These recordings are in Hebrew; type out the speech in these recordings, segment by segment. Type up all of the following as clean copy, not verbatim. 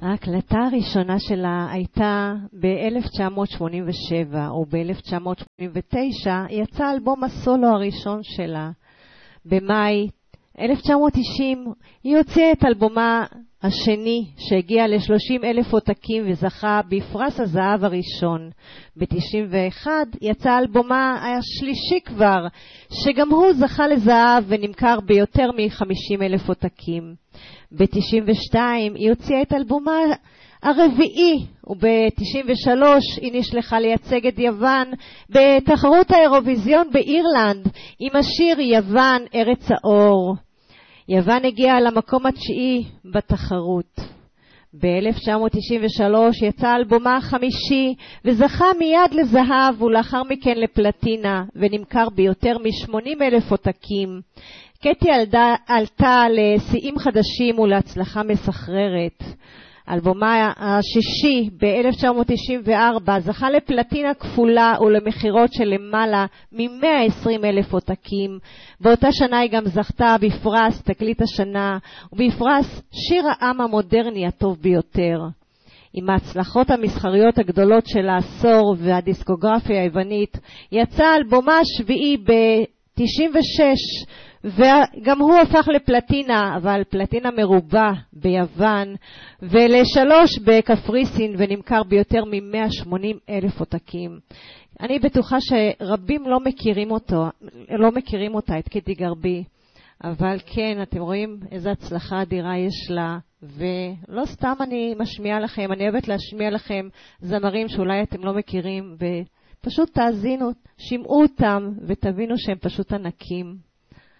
ההקלטה הראשונה שלה הייתה ב-1987 או ב-1989, יצא אלבום הסולו הראשון שלה. במאי 1990 היא הוציאה את אלבומה השני שהגיע ל-30,000 עותקים וזכה בפרס הזהב הראשון. ב-91 יצא אלבומה השלישי כבר, שגם הוא זכה לזהב ונמכר ביותר מ-50,000 עותקים. ב-92 היא הוציאה את אלבומה הרביעי, וב-93 היא נשלחה לייצג את יוון בתחרות האירוויזיון באירלנד עם השיר יוון ארץ האור. יוון הגיעה למקום התשיעי בתחרות. ב-1993 יצא אלבומה החמישי וזכה מיד לזהב ולאחר מכן לפלטינה ונמכר ביותר מ-80,000 עותקים. קטי עלתה לשיאים חדשים ולהצלחה מסחררת. אלבומה השישי ב-1994 זכה לפלטינה כפולה ולמחירות של למעלה מ-120,000 עותקים. באותה שנה היא גם זכתה בפרס תקליט השנה ובפרס שיר העם המודרני הטוב ביותר. עם ההצלחות המסחריות הגדולות של העשור והדיסקוגרפיה היוונית יצא אלבומה השביעי ב-96 וגם הוא הפך לפלטינה, אבל פלטינה מרובה ביוון, ול3 בקפריסין ונמכר ביותר מ-180,000 עותקים. אני בטוחה שרבים לא מכירים אותה, את קטי גרבי, אבל כן, אתם רואים איזו הצלחה אדירה יש לה, ולא סתם אני משמיעה לכם, אני אוהבת להשמיע לכם זמרים שאולי אתם לא מכירים, ופשוט תאזינו, שמעו אותם ותבינו שהם פשוט ענקים.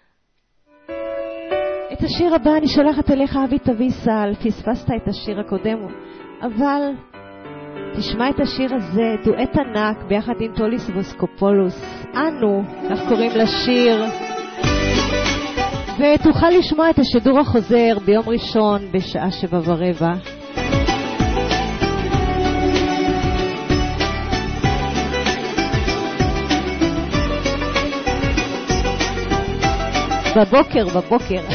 את השיר הבא אני שולחת אליך אבי תביסל, פספסת את השיר הקודם, אבל תשמע את השיר הזה, דואט ענק ביחד עם טוליס ווסקופולוס, אנו, כך קוראים לשיר, ותוכל לשמוע את השידור החוזר ביום ראשון בשעה 7:15. בבוקר